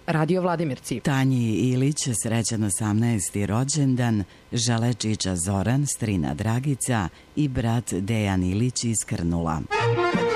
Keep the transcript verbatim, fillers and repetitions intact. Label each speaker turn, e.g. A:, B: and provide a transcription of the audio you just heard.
A: Radio Vladimirci.
B: Tanji Ilić srećan osamnaesti rođendan, žele čiča Zoran, strina Dragica i brat Dejan Ilić iz Krnula.